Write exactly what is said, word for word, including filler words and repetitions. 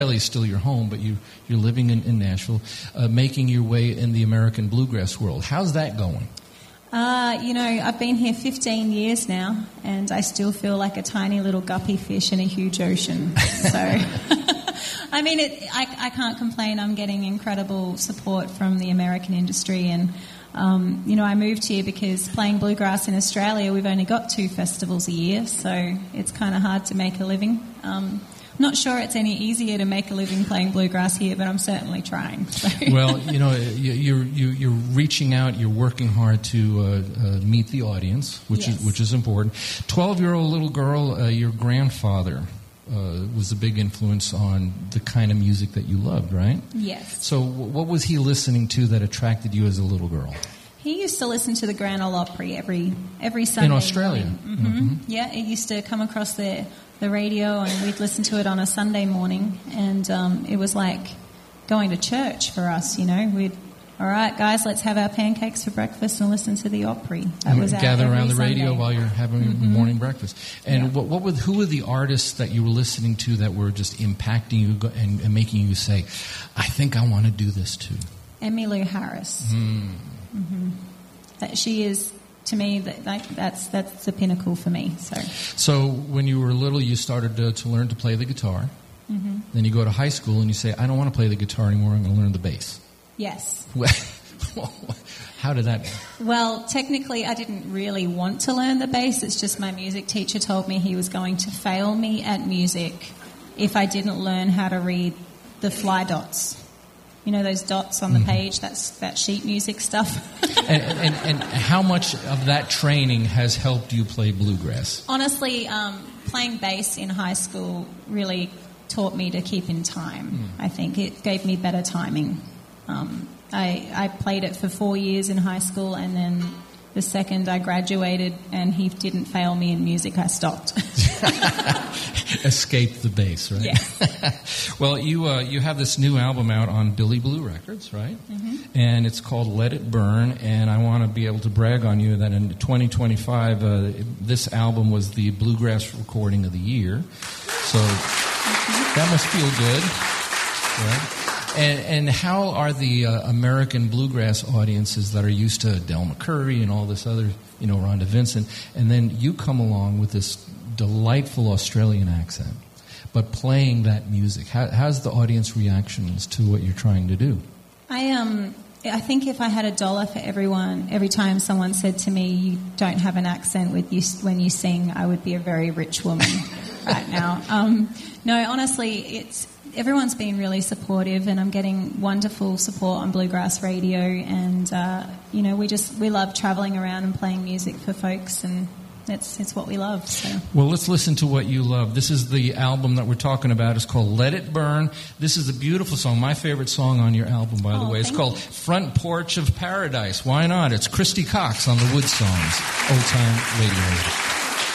is still your home, but you, you're living in, in Nashville, uh, making your way in the American bluegrass world. How's that going? Uh, you know, I've been here fifteen years now, and I still feel like a tiny little guppy fish in a huge ocean. So, I mean, it, I, I can't complain. I'm getting incredible support from the American industry, and Um, you know, I moved here because playing bluegrass in Australia, we've only got two festivals a year, so it's kind of hard to make a living. Um, I'm not sure it's any easier to make a living playing bluegrass here, but I'm certainly trying. So. Well, you know, you're you, you're reaching out, you're working hard to uh, uh, meet the audience, which yes. is which is important. Twelve-year-old little girl, uh, your grandfather uh, was a big influence on the kind of music that you loved, right? Yes. So, what was he listening to that attracted you as a little girl? He used to listen to the Grand Ole Opry every every Sunday in Australia. Mm-hmm. Mm-hmm. Yeah, it used to come across the the radio, and we'd listen to it on a Sunday morning, and um, it was like going to church for us. You know, we'd all right, guys, let's have our pancakes for breakfast and listen to the Opry. That was our gather every around the Sunday. radio while you're having mm-hmm. morning breakfast. And yeah. what, what were who were the artists that you were listening to that were just impacting you and, and making you say, "I think I want to do this too"? Emmylou Harris. Mm. Mm-hmm. That she is, to me, that, that that's that's the pinnacle for me. So, so when you were little, you started to, to learn to play the guitar. Mm-hmm. Then you go to high school and you say, "I don't want to play the guitar anymore. I'm going to learn the bass." Yes. How did that? Well, technically, I didn't really want to learn the bass. It's just my music teacher told me he was going to fail me at music if I didn't learn how to read the fly dots. You know those dots on the mm-hmm. page? That's that sheet music stuff. and, and, and how much of that training has helped you play bluegrass? Honestly, um, playing bass in high school really taught me to keep in time. Mm. I think it gave me better timing. Um, I, I played it for four years in high school, and then the second I graduated and he didn't fail me in music, I stopped. Escaped the bass, right? Yes. Well, you uh, you have this new album out on Billy Blue Records, right? Mm-hmm. And it's called Let It Burn, and I want to be able to brag on you that in twenty twenty-five, uh, this album was the Bluegrass Recording of the Year. So mm-hmm. that must feel good, right? And, and how are the uh, American bluegrass audiences that are used to Del McCoury and all this other, you know, Rhonda Vincent, and then you come along with this delightful Australian accent, but playing that music? How, how's the audience reactions to what you're trying to do? I um, I think if I had a dollar for everyone, every time someone said to me, "You don't have an accent with you when you sing," I would be a very rich woman right now. Um, no, honestly, it's. Everyone's been really supportive, and I'm getting wonderful support on Bluegrass Radio, and uh, you know we just we love travelling around and playing music for folks, and it's it's what we love. So. Well, let's listen to what you love. This is the album that we're talking about. It's called Let It Burn. This is a beautiful song, my favorite song on your album, by the oh, way. It's called you. Front Porch of Paradise. Why not? It's Christy Cox on the Wood Songs, Old Time Radio.